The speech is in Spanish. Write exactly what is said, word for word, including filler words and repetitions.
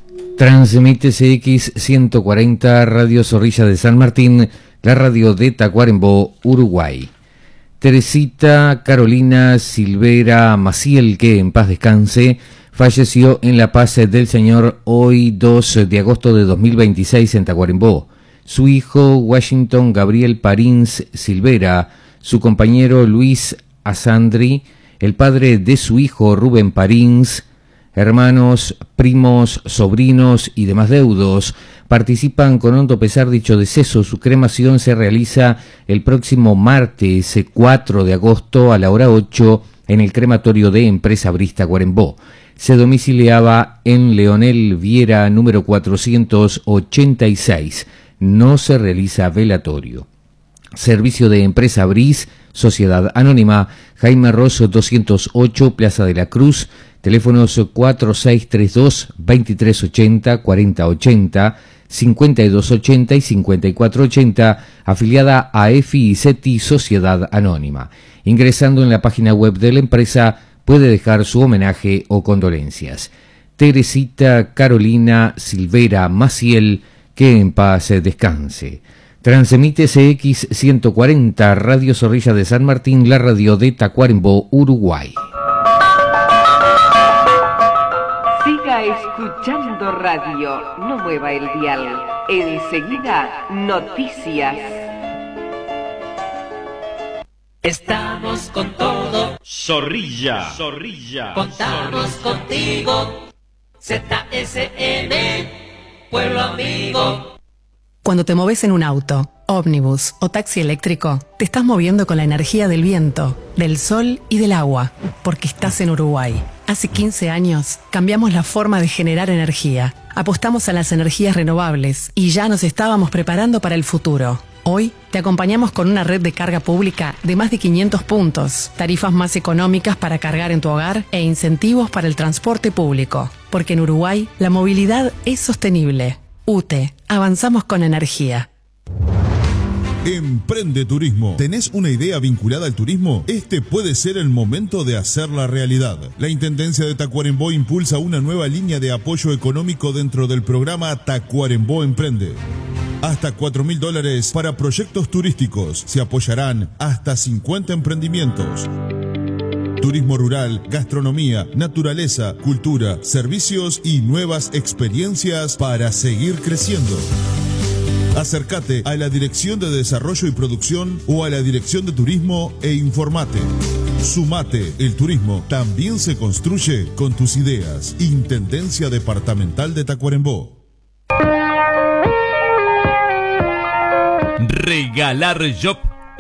Transmite C X ciento cuarenta Radio Zorrilla de San Martín, la radio de Tacuarembó, Uruguay. Teresita Carolina Silvera Maciel, que en paz descanse, falleció en la paz del Señor hoy dos de agosto de dos mil veintiséis en Tacuarembó. Su hijo Washington Gabriel Parins Silvera, su compañero Luis Asandri, el padre de su hijo Rubén Parins, hermanos, primos, sobrinos y demás deudos participan con hondo pesar dicho deceso. Su cremación se realiza el próximo martes cuatro de agosto a la hora ocho en el crematorio de Empresa Brista Tacuarembó. Se domiciliaba en Leonel Viera número cuatrocientos ochenta y seis. No se realiza velatorio. Servicio de Empresa Bris, Sociedad Anónima, Jaime Rosso doscientos ocho, Plaza de la Cruz, teléfonos cuatro seis tres dos, veintitrés ochenta, cuarenta ochenta, cincuenta y dos ochenta y cincuenta y cuatro ochenta, afiliada a E F I y CETI Sociedad Anónima. Ingresando en la página web de la empresa puede dejar su homenaje o condolencias. Teresita Carolina Silvera Maciel, que en paz descanse. Transmite C X ciento cuarenta Radio Zorrilla de San Martín, la radio de Tacuarembó, Uruguay. Siga escuchando radio, no mueva el dial. Enseguida, noticias. Estamos con todo. Zorrilla, Zorrilla. Contamos contigo. Z S M, pueblo amigo. Cuando te moves en un auto, ómnibus o taxi eléctrico, te estás moviendo con la energía del viento, del sol y del agua, porque estás en Uruguay. Hace quince años cambiamos la forma de generar energía, apostamos a las energías renovables y ya nos estábamos preparando para el futuro. Hoy te acompañamos con una red de carga pública de más de quinientos puntos, tarifas más económicas para cargar en tu hogar e incentivos para el transporte público, porque en Uruguay la movilidad es sostenible. U T E, avanzamos con energía. Emprende Turismo. ¿Tenés una idea vinculada al turismo? Este puede ser el momento de hacerla realidad. La Intendencia de Tacuarembó impulsa una nueva línea de apoyo económico dentro del programa Tacuarembó Emprende. Hasta cuatro mil dólares para proyectos turísticos. Se apoyarán hasta cincuenta emprendimientos. Turismo rural, gastronomía, naturaleza, cultura, servicios y nuevas experiencias para seguir creciendo. Acércate a la Dirección de Desarrollo y Producción o a la Dirección de Turismo e informate. Sumate, el turismo también se construye con tus ideas. Intendencia Departamental de Tacuarembó. Regalar Job